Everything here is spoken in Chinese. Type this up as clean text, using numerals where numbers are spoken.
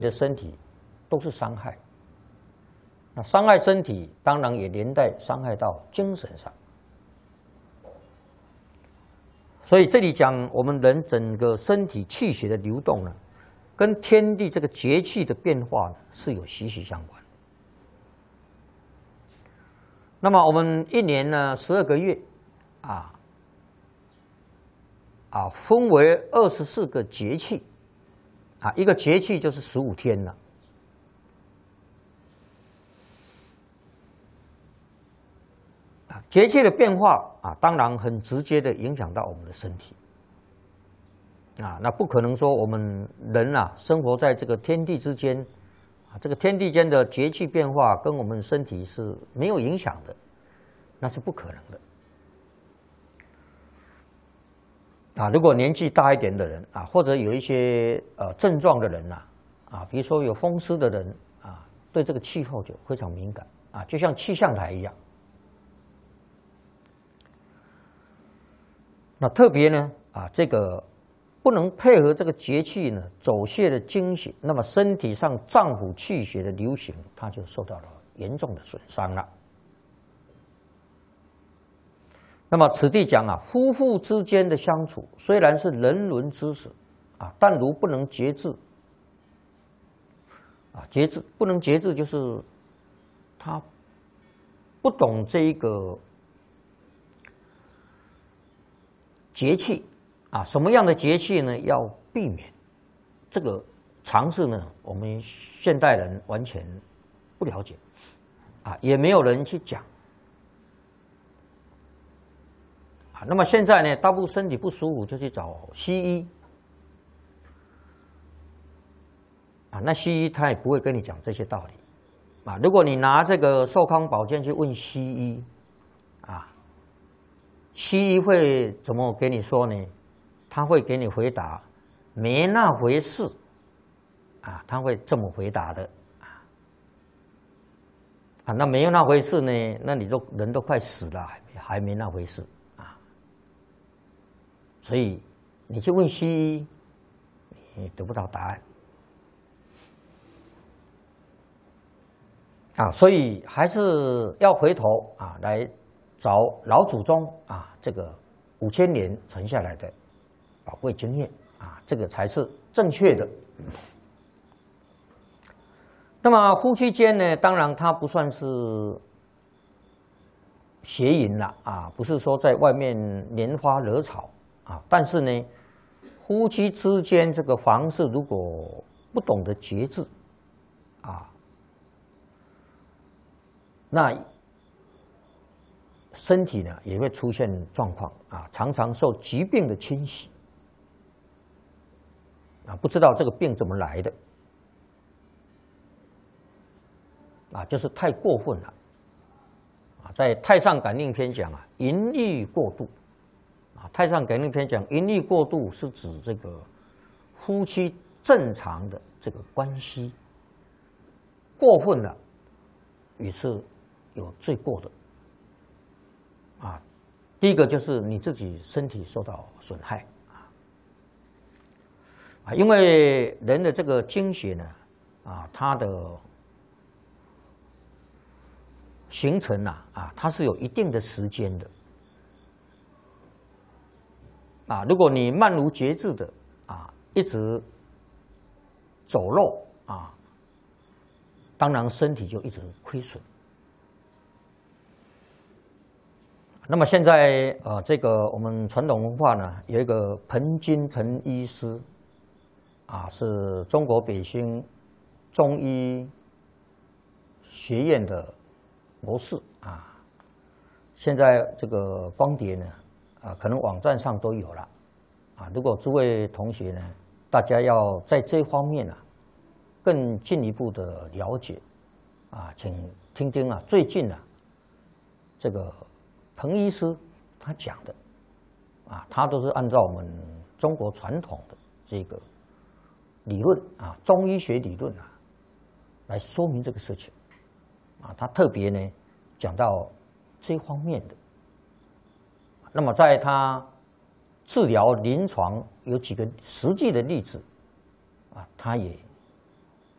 的身体都是伤害。那伤害身体，当然也连带伤害到精神上。所以这里讲我们人整个身体气血的流动呢，跟天地这个节气的变化呢是有息息相关。那么我们一年呢12个月，分为24个节气，一个节气就是15天了。节气的变化当然很直接的影响到我们的身体。那不可能说我们人生活在这个天地之间，这个天地间的节气变化跟我们身体是没有影响的，那是不可能的。如果年纪大一点的人或者有一些症状的人比如说有风湿的人对这个气候就非常敏感就像气象台一样。那特别呢这个不能配合这个节气呢走泄的精血，那么身体上脏腑气血的流行，它就受到了严重的损伤了。那么此地讲夫妇之间的相处虽然是人伦之事但如不能节制节制不能节制，就是他不懂这一个节气什么样的节气呢？要避免这个常识呢，我们现代人完全不了解也没有人去讲那么现在呢，大部分身体不舒服就去找西医那西医他也不会跟你讲这些道理如果你拿这个寿康保健去问西医西医会怎么给你说呢？他会给你回答没那回事他会这么回答的那没有那回事呢？那你人都快死了，还没那回事所以你去问西医，你得不到答案所以还是要回头来找老祖宗这个5000年传下来的宝贵经验这个才是正确的。那么夫妻间呢，当然它不算是邪淫了不是说在外面拈花惹草但是呢，夫妻之间这个房事如果不懂得节制那身体呢也会出现状况常常受疾病的侵袭不知道这个病怎么来的就是太过分了在《太上感应篇》讲淫欲过度《太上感应篇》讲淫欲过度是指这个夫妻正常的这个关系过分了也是有罪过的第一个就是你自己身体受到损害因为人的这个精血呢它的形成它是有一定的时间的如果你漫无节制的一直走漏当然身体就一直亏损。那么现在这个我们传统文化呢有一个彭金彭医师是中国北京中医学院的博士现在这个光碟呢可能网站上都有了如果诸位同学呢大家要在这方面更进一步的了解请听听最近这个彭医师他讲的他都是按照我们中国传统的这个理论中医学理论来说明这个事情他特别呢讲到这方面的。那么在他治疗临床有几个实际的例子他也